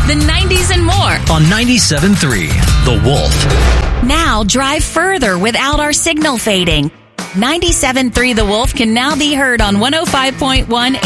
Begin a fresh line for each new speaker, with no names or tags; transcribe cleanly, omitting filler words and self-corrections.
the 90s, and more.
On 97.3, The Wolf.
Now drive further without our signal fading. 97.3 The Wolf can now be heard on 105.1